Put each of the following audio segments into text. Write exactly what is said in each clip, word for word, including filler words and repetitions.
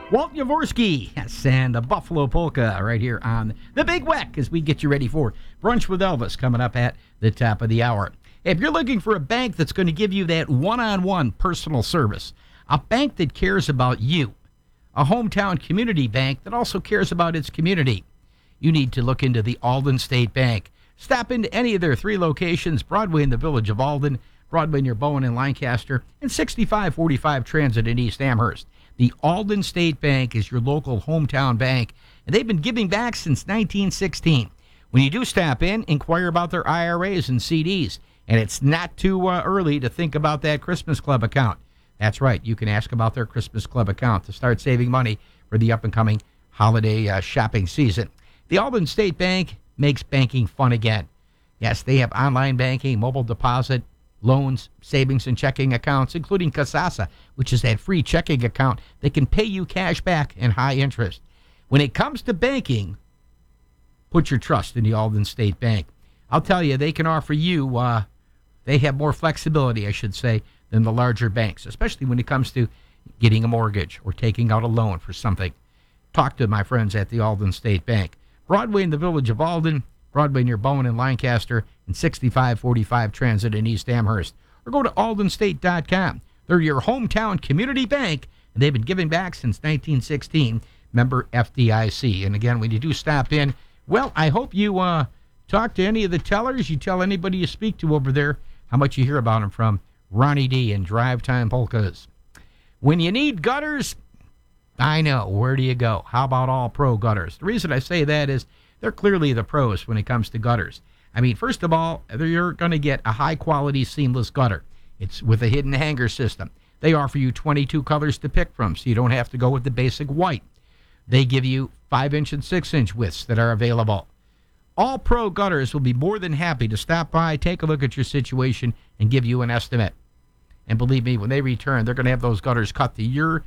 Walt Yavorski, yes, and the Buffalo Polka right here on the Big Weck as we get you ready for Brunch with Elvis coming up at the top of the hour. If you're looking for a bank that's going to give you that one-on-one personal service, a bank that cares about you, a hometown community bank that also cares about its community, you need to look into the Alden State Bank. Stop into any of their three locations, Broadway in the village of Alden, Broadway near Bowen and Lancaster, and sixty-five forty-five Transit in East Amherst. The Alden State Bank is your local hometown bank, and they've been giving back since nineteen sixteen. When you do stop in, inquire about their I R As and C Ds, and it's not too uh, early to think about that Christmas Club account. That's right, you can ask about their Christmas Club account to start saving money for the up-and-coming holiday uh, shopping season. The Alden State Bank makes banking fun again. Yes, they have online banking, mobile deposit, loans, savings, and checking accounts, including Kasasa, which is that free checking account that can pay you cash back and high interest. When it comes to banking, put your trust in the Alden State Bank. I'll tell you, they can offer you, uh, they have more flexibility, I should say, than the larger banks, especially when it comes to getting a mortgage or taking out a loan for something. Talk to my friends at the Alden State Bank. Broadway in the village of Alden, Broadway near Bowen and Lancaster, and sixty-five forty-five Transit in East Amherst. Or go to alden state dot com. They're your hometown community bank, and they've been giving back since nineteen sixteen. Member F D I C. And again, when you do stop in, well, I hope you uh, talk to any of the tellers. You tell anybody you speak to over there how much you hear about them from Ronnie D and Drive Time Polkas. When you need gutters, I know, where do you go? How about All Pro Gutters? The reason I say that is they're clearly the pros when it comes to gutters. I mean, first of all, you're going to get a high-quality seamless gutter. It's with a hidden hanger system. They offer you twenty-two colors to pick from, so you don't have to go with the basic white. They give you five-inch and six-inch widths that are available. All Pro Gutters will be more than happy to stop by, take a look at your situation, and give you an estimate. And believe me, when they return, they're going to have those gutters cut to your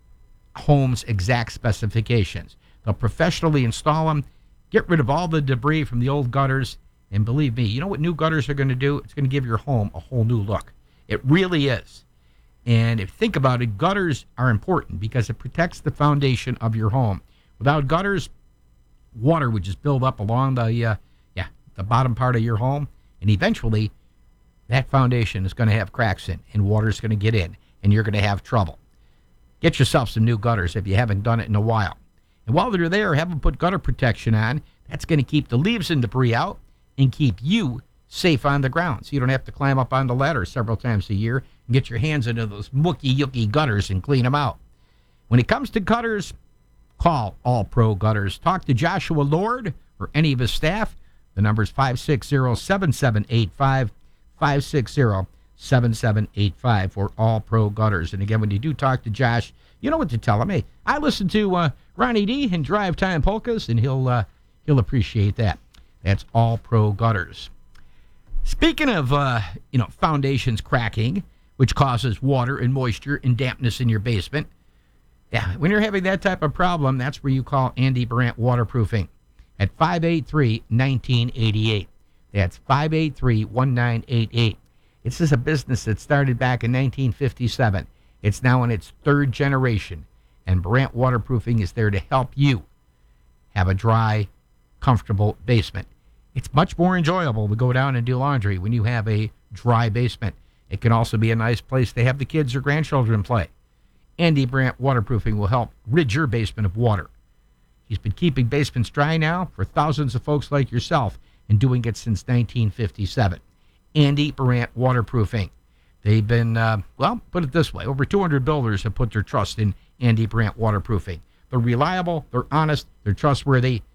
home's exact specifications. They'll professionally install them, get rid of all the debris from the old gutters, and believe me, you know what new gutters are going to do? It's going to give your home a whole new look. It really is. And if you think about it, gutters are important because it protects the foundation of your home. Without gutters, water would just build up along the uh, yeah the bottom part of your home, and eventually that foundation is going to have cracks in, and water's going to get in, and you're going to have trouble. Get yourself some new gutters if you haven't done it in a while. And while they're there, have them put gutter protection on. That's going to keep the leaves and debris out and keep you safe on the ground, so you don't have to climb up on the ladder several times a year and get your hands into those mucky, yucky gutters and clean them out. When it comes to gutters, call All Pro Gutters. Talk to Joshua Lord or any of his staff. The number is five six zero, seven seven eight five, five six zero, seven seven eight five for All Pro Gutters. And again, when you do talk to Josh, you know what to tell him. Hey, I listen to uh, Ronnie D and Drive Time Polkas, and he'll uh, he'll appreciate that. That's All Pro Gutters. Speaking of uh, you know foundations cracking, which causes water and moisture and dampness in your basement, yeah, when you're having that type of problem, that's where you call Andy Brandt Waterproofing at five eight three, one nine eight eight. That's five eight three, one nine eight eight. This is a business that started back in nineteen fifty-seven. It's now in its third generation, and Brandt Waterproofing is there to help you have a dry, comfortable basement. It's much more enjoyable to go down and do laundry when you have a dry basement. It can also be a nice place to have the kids or grandchildren play. Andy Brandt Waterproofing will help rid your basement of water. He's been keeping basements dry now for thousands of folks like yourself and doing it since nineteen fifty-seven. Andy Brandt Waterproofing. They've been, uh, well, put it this way, over two hundred builders have put their trust in Andy Brandt Waterproofing. They're reliable, they're honest, they're trustworthy,